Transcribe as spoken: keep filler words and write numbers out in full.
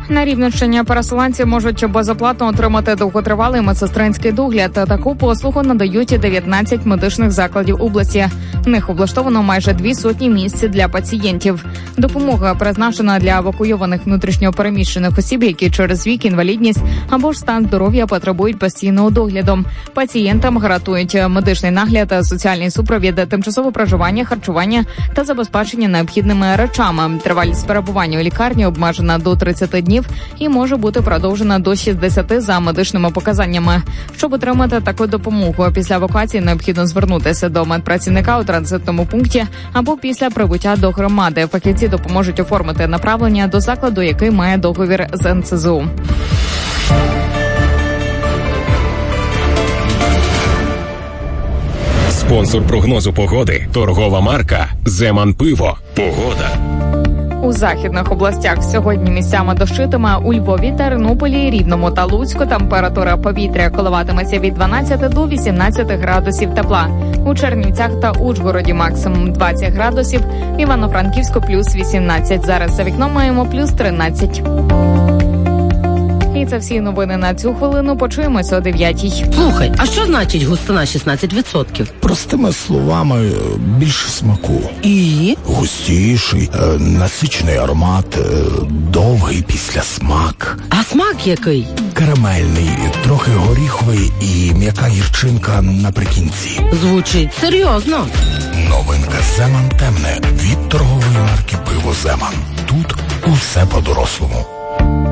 На Рівненщині переселенці можуть безоплатно отримати довготривалий медсестринський догляд. Таку послугу надають дев'ятнадцять медичних закладів області. В них облаштовано майже дві сотні місць для пацієнтів. Допомога призначена для евакуйованих внутрішньопереміщених осіб, які через вік, інвалідність або ж стан здоров'я потребують постійного догляду. Пацієнтам гарантують медичний нагляд, соціальний супровід, тимчасове проживання, харчування та забезпечення необхідними речами. Тривалість перебування у лікарні обмежена до тридцяти днів і може бути продовжена до шістдесяти за медичними показаннями. Щоб отримати таку допомогу після евакуації, необхідно звернутися до медпрацівника у транзитному пункті або після прибуття до громади. Фахівці допоможуть оформити направлення до закладу, який має договір з ен це зе у. Спонсор прогнозу погоди – торгова марка «Земан Пиво». Погода. У західних областях сьогодні місцями дощитиме. У Львові, Тернополі, Рівному та Луцьку температура повітря коливатиметься від дванадцяти до вісімнадцяти градусів тепла. У Чернівцях та Ужгороді максимум двадцять градусів, в Івано-Франківську плюс вісімнадцять. Зараз за вікном маємо плюс тринадцять. І це всі новини на цю хвилину. Почуємося о дев'ятій. Слухай, а що значить густина шістнадцять відсотків? Простими словами, більше смаку. І? Густіший, насичений аромат, довгий післясмак. А смак який? Карамельний, трохи горіховий і м'яка гірчинка наприкінці. Звучить серйозно. Новинка «Земан темне» від торгової марки «Пиво Земан». Тут усе по-дорослому.